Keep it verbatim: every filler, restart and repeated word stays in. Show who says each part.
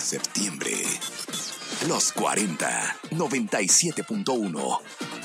Speaker 1: Septiembre. Los cuarenta, noventa y siete punto uno.